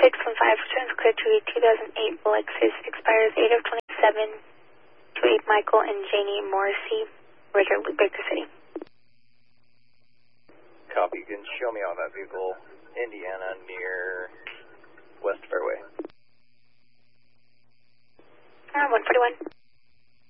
from 5, returns clear to a 2008 Lexus, expires 8 of 27 to 8 Michael and Janie Morrissey, Baker City. Copy, you can show me on that vehicle, Indiana, near